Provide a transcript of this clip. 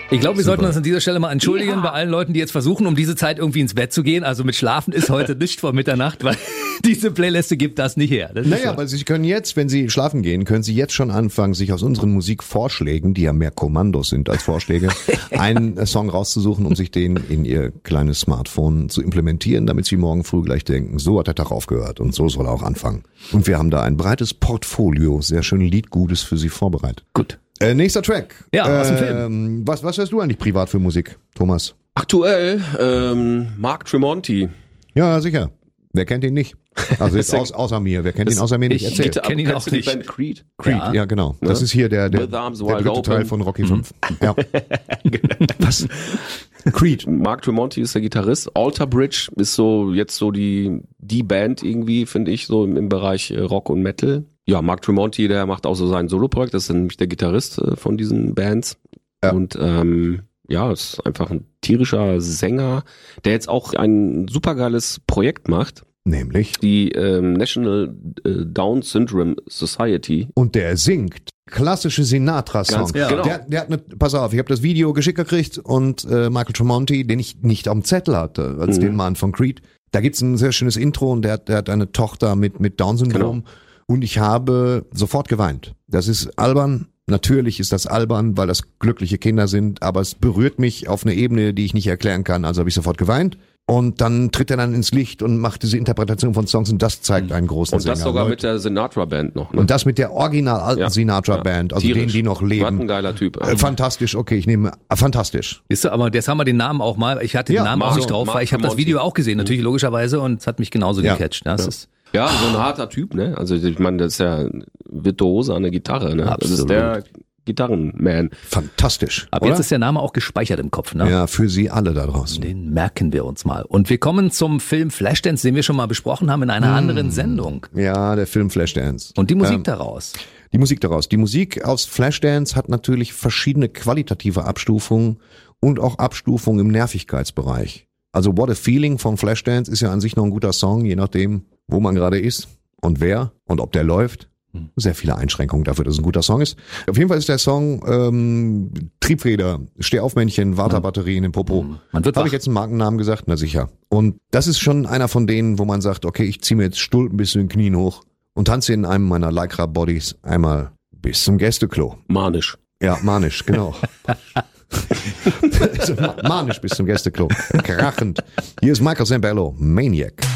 Ich glaube, wir sollten uns an dieser Stelle mal entschuldigen bei allen Leuten, die jetzt versuchen, um diese Zeit irgendwie ins Bett zu gehen. Also mit Schlafen ist heute nicht vor Mitternacht, weil diese Playliste gibt das nicht her. Das naja, aber Sie können jetzt, wenn Sie schlafen gehen, können Sie jetzt schon anfangen, sich aus unseren Musikvorschlägen, die ja mehr Kommandos sind als Vorschläge, einen Song rauszusuchen, um sich den in Ihr kleines Smartphone zu implementieren, damit Sie morgen früh gleich denken, so hat der Tag aufgehört und so soll er auch anfangen. Und wir haben da ein breites Portfolio, sehr schön Liedgutes für Sie vorbereitet. Gut. Nächster Track. Ja, aus dem Film. Was hörst du eigentlich privat für Musik, Thomas? Aktuell Mark Tremonti. Ja, sicher. Wer kennt ihn nicht? Also jetzt außer mir. Wer kennt ihn außer mir nicht? Ich Erzähl. kenne ihn auch nicht. Band Creed. Creed, ja genau. Das ist hier der With Arms der Wide dritte Open. Teil von Rocky 5. Ja. Was? Creed. Mark Tremonti ist der Gitarrist. Alter Bridge ist so jetzt so die Band irgendwie, finde ich, so im Bereich Rock und Metal. Ja, Mark Tremonti, der macht auch so sein Soloprojekt. Das ist nämlich der Gitarrist von diesen Bands. Ja. Und ja, ist einfach ein tierischer Sänger, der jetzt auch ein supergeiles Projekt macht. Nämlich. Die National Down Syndrome Society. Und der singt klassische Sinatra-Songs. Ganz genau. Der hat pass auf, ich habe das Video geschickt gekriegt und Michael Tremonti, den ich nicht auf dem Zettel hatte, als den Mann von Creed. Da gibt's ein sehr schönes Intro und der hat eine Tochter mit Down-Syndrom. Genau. Und ich habe sofort geweint. Das ist albern. Natürlich ist das albern, weil das glückliche Kinder sind, aber es berührt mich auf eine Ebene, die ich nicht erklären kann. Also habe ich sofort geweint. Und dann tritt er dann ins Licht und macht diese Interpretation von Songs und das zeigt einen großen Sänger. Und das sogar Leute. mit der Sinatra-Band noch. Ne? Und das mit der original alten Sinatra-Band, also Tierisch. denen, die noch leben. Was ein geiler Typ. Fantastisch, okay, ich nehme, fantastisch. Ist so, aber jetzt haben wir den Namen auch mal. Ich hatte den Namen auch nicht drauf, weil ich habe das Video auch gesehen, natürlich logischerweise, und es hat mich genauso gecatcht. Das ist ja, so ein harter Typ, ne? Also ich meine, das ist ja Virtuose an der Gitarre, ne? Absolut. Das ist der Gitarrenman. Fantastisch. Aber oder? jetzt ist der Name auch gespeichert im Kopf, ne? Ja, für Sie alle da draußen. Den merken wir uns mal. Und wir kommen zum Film Flashdance, den wir schon mal besprochen haben in einer anderen Sendung. Ja, der Film Flashdance. Und die Musik daraus. Die Musik daraus. Die Musik aus Flashdance hat natürlich verschiedene qualitative Abstufungen und auch Abstufungen im Nervigkeitsbereich. Also What a Feeling von Flashdance ist ja an sich noch ein guter Song, je nachdem, wo man gerade ist und wer und ob der läuft. Sehr viele Einschränkungen dafür, dass es ein guter Song ist. Auf jeden Fall ist der Song Triebfeder, Stehaufmännchen, Wartebatterien im Popo. Man wird Habe wach. ich jetzt einen Markennamen gesagt? Na sicher. Und das ist schon einer von denen, wo man sagt, okay, ich ziehe mir jetzt Stuhl ein bisschen in den Knien hoch und tanze in einem meiner Lycra-Bodies einmal bis zum Gästeklo. Manisch. Ja, manisch, genau. Also, manisch bis zum Gästeklo. Krachend. Hier ist Michael Zambello, Maniac.